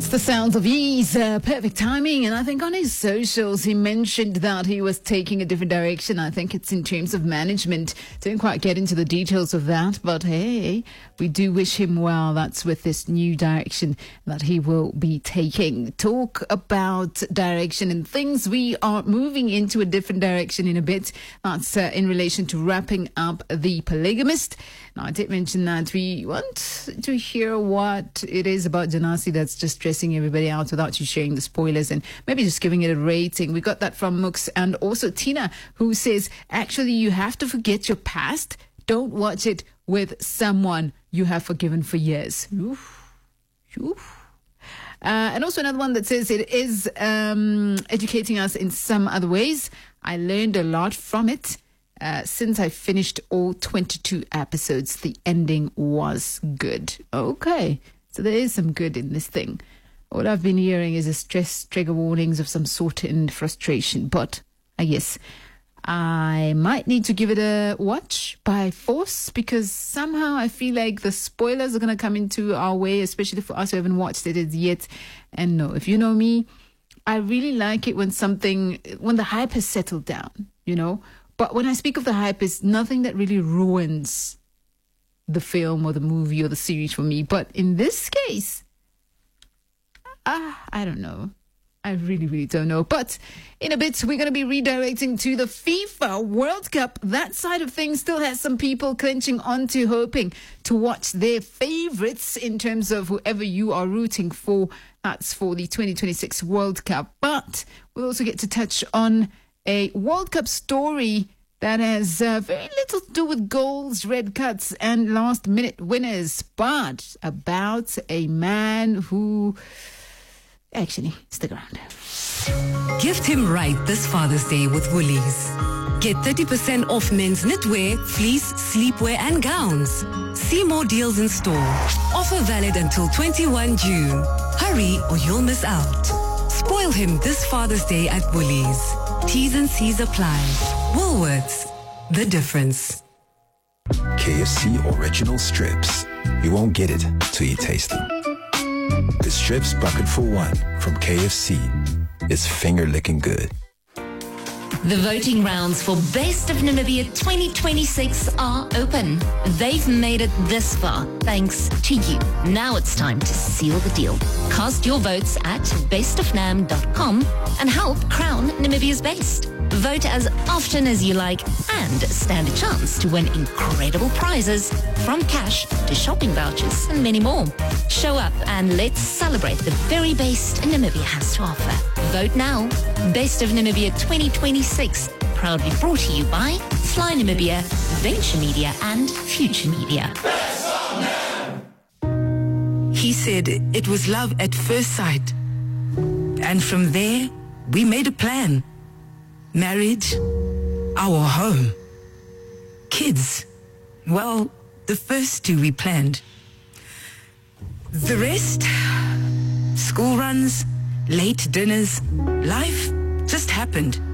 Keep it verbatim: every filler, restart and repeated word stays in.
It's the sounds of ease, uh, perfect timing. And I think on his socials, he mentioned that he was taking a different direction. I think it's in terms of management. Didn't quite get into the details of that, but hey, we do wish him well. That's with this new direction that he will be taking. Talk about direction and things. We are moving into a different direction in a bit. That's uh, in relation to wrapping up The Polygamist. Now, I did mention that we want to hear what it is about Janasi that's just stressing everybody out without you sharing the spoilers and maybe just giving it a rating. We got that from Mooks, and also Tina, who says, actually, you have to forget your past. Don't watch it with someone you have forgiven for years. Oof. Oof. Uh, and also another one that says it is um, educating us in some other ways. I learned a lot from it. Uh, since I finished all twenty-two episodes, the ending was good. Okay, so there is some good in this thing. All I've been hearing is a stress trigger warnings of some sort and frustration. But I guess I might need to give it a watch by force, because somehow I feel like the spoilers are going to come into our way, especially for us who haven't watched it as yet. And no, if you know me, I really like it when something, when the hype has settled down, you know. But when I speak of the hype, it's nothing that really ruins the film or the movie or the series for me. But in this case, ah, I don't know. I really, really don't know. But in a bit, we're going to be redirecting to the FIFA World Cup. That side of things still has some people clenching onto hoping to watch their favorites in terms of whoever you are rooting for. That's for the twenty twenty-six World Cup. But we'll also get to touch on a World Cup story that has uh, very little to do with goals, red cuts, and last-minute winners, but about a man who... Actually, stick around. Gift him right this Father's Day with Woolies. Get thirty percent off men's knitwear, fleece, sleepwear, and gowns. See more deals in store. Offer valid until twenty-first of June. Hurry or you'll miss out. Spoil him this Father's Day at Woolies. T's and C's apply. Woolworths, the difference. K F C Original Strips. You won't get it till you taste them. The Strips Bucket for One from K F C is finger-licking good. The voting rounds for Best of Namibia twenty twenty-six are open. They've made it this far thanks to you. Now it's time to seal the deal. Cast your votes at best of nam dot com and help crown Namibia's best. Vote as often as you like and stand a chance to win incredible prizes, from cash to shopping vouchers and many more. Show up and let's celebrate the very best Namibia has to offer. Vote now. Best of Namibia twenty twenty-six, proudly brought to you by Fly Namibia, Venture Media and Future Media. He said it was love at first sight. And from there, we made a plan. Marriage, our home. Kids, well, the first two we planned. The rest, school runs, late dinners, life just happened.